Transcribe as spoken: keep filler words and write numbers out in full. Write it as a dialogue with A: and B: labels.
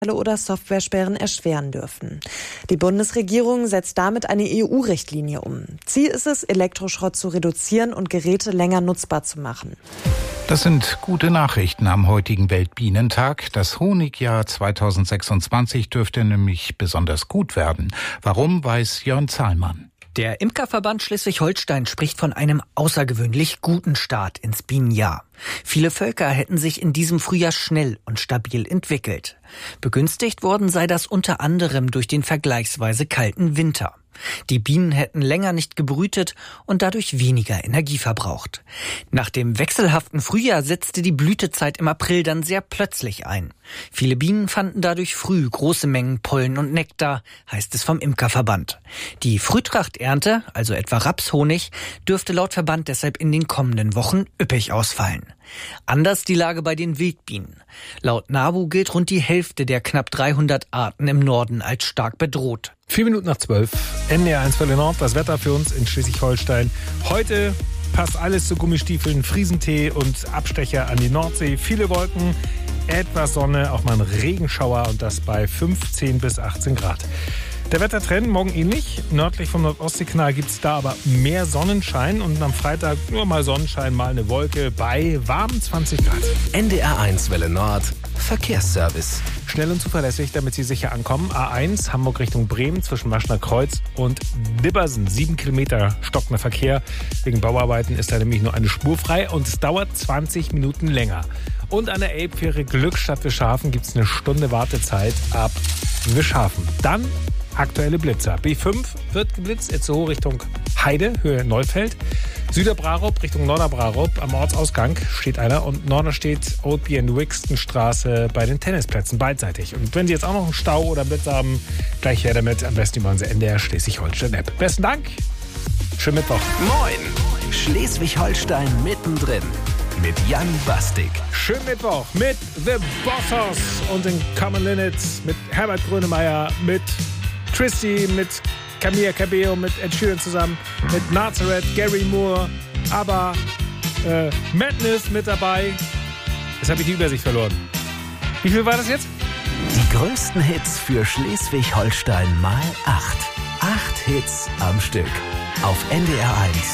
A: oder Softwaresperren erschweren dürfen. Die Bundesregierung setzt damit eine E U-Richtlinie um. Ziel ist es, Elektroschrott zu reduzieren und Geräte länger nutzbar zu machen.
B: Das sind gute Nachrichten am heutigen Weltbienentag. Das Honigjahr zweitausendsechsundzwanzig dürfte nämlich besonders gut werden. Warum, weiß Jörn Zahlmann.
C: Der Imkerverband Schleswig-Holstein spricht von einem außergewöhnlich guten Start ins Bienenjahr. Viele Völker hätten sich in diesem Frühjahr schnell und stabil entwickelt. Begünstigt worden sei das unter anderem durch den vergleichsweise kalten Winter. Die Bienen hätten länger nicht gebrütet und dadurch weniger Energie verbraucht. Nach dem wechselhaften Frühjahr setzte die Blütezeit im April dann sehr plötzlich ein. Viele Bienen fanden dadurch früh große Mengen Pollen und Nektar, heißt es vom Imkerverband. Die Frühtrachternte, also etwa Rapshonig, dürfte laut Verband deshalb in den kommenden Wochen üppig ausfallen. Anders die Lage bei den Wildbienen. Laut NABU gilt rund die Hälfte der knapp dreihundert Arten im Norden als stark bedroht.
D: Vier Minuten nach zwölf, N D R eins Welle Nord, das Wetter für uns in Schleswig-Holstein. Heute passt alles zu Gummistiefeln, Friesentee und Abstecher an die Nordsee. Viele Wolken, etwas Sonne, auch mal ein Regenschauer und das bei fünfzehn bis achtzehn Grad. Der Wettertrend morgen ähnlich. Nördlich vom Nordostseekanal gibt es da aber mehr Sonnenschein und am Freitag nur mal Sonnenschein, mal eine Wolke bei warmen zwanzig Grad.
E: N D R eins Welle Nord, Verkehrsservice.
D: Schnell und zuverlässig, damit Sie sicher ankommen. A eins, Hamburg Richtung Bremen zwischen Maschner Kreuz und Dibbersen. Sieben Kilometer stockender Verkehr. Wegen Bauarbeiten ist da nämlich nur eine Spur frei und es dauert zwanzig Minuten länger. Und an der Elbfähre Glückstadt Wischhafen gibt es eine Stunde Wartezeit ab Wischhafen. Dann aktuelle Blitzer. B fünf wird geblitzt, Itzehoe Richtung Heide, Höhe Neufeld. Süderbrarup Richtung Norderbrarup, am Ortsausgang steht einer und Norderstedt, Oldby and Wixton Straße bei den Tennisplätzen beidseitig. Und wenn Sie jetzt auch noch einen Stau oder einen Blitz haben, gleich her damit, am besten über unsere N D R Schleswig-Holstein-App. Besten Dank, schönen Mittwoch.
E: Moin, Schleswig-Holstein mittendrin mit Jan Bastik.
D: Schönen Mittwoch mit The Bossos und den Common Linnets, mit Herbert Grönemeyer, mit Tristy, mit Camilla Cabello, mit Ed Sheeran zusammen, mit Nazareth, Gary Moore, aber äh, Madness mit dabei. Jetzt habe ich die Übersicht verloren. Wie viel war das jetzt?
E: Die größten Hits für Schleswig-Holstein mal acht. Acht Hits am Stück auf N D R eins.